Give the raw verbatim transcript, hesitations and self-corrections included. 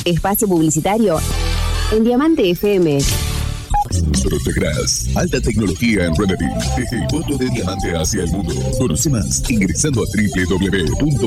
Espacio publicitario en Diamante F M. Protecras, alta tecnología en Remedy. El voto de diamante hacia el mundo. Conoce más ingresando a doble u doble u doble u punto